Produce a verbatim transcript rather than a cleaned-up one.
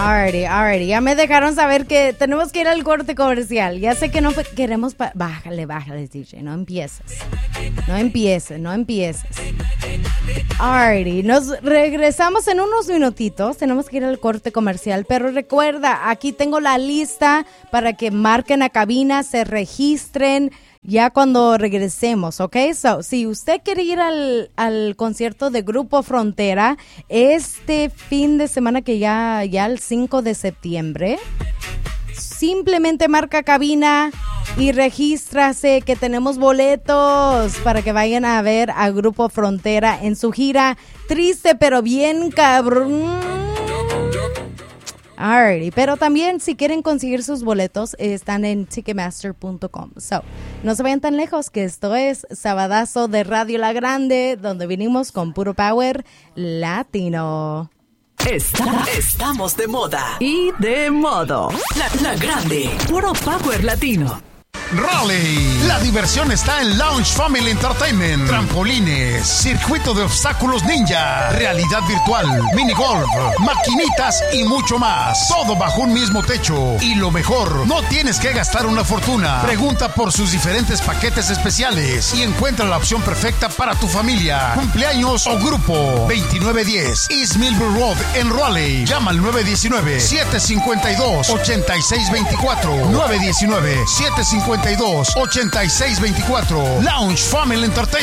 Alrighty, alrighty. Ya me dejaron saber que tenemos que ir al corte comercial. Ya sé que no queremos... Pa- bájale, bájale, D J. No empieces. No empieces, no empieces. Alrighty. Nos regresamos en unos minutitos. Tenemos que ir al corte comercial. Pero recuerda, aquí tengo la lista para que marquen a cabina, se registren ya cuando regresemos, ¿ok? So, si usted quiere ir al, al concierto de Grupo Frontera este fin de semana que ya, ya el cinco de septiembre, simplemente marca cabina y regístrase que tenemos boletos para que vayan a ver a Grupo Frontera en su gira Triste pero bien cabrón. Alrighty, pero también si quieren conseguir sus boletos están en ticketmaster punto com. So, no se vayan tan lejos, que esto es Sabadazo de Radio La Grande, donde vinimos con puro power latino. Está, estamos de moda y de modo. La, la Grande, puro power latino. Raleigh. La diversión está en Lounge Family Entertainment. Trampolines, circuito de obstáculos ninja, realidad virtual, minigolf, maquinitas y mucho más. Todo bajo un mismo techo. Y lo mejor, no tienes que gastar una fortuna. Pregunta por sus diferentes paquetes especiales y encuentra la opción perfecta para tu familia, cumpleaños o grupo. veintinueve diez East Millville Road en Raleigh. Llama al nueve uno nueve, siete cinco dos, ocho seis dos cuatro. nueve uno nueve, siete cinco dos, ocho seis dos cuatro. Lounge Family Entertainment.